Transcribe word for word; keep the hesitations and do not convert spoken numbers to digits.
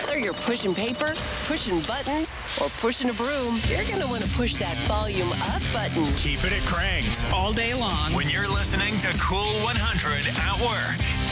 Whether you're pushing paper, pushing buttons, or pushing a broom, you're going to want to push that volume up button. Keep it at cranked all day long when you're listening to Cool one hundred at work.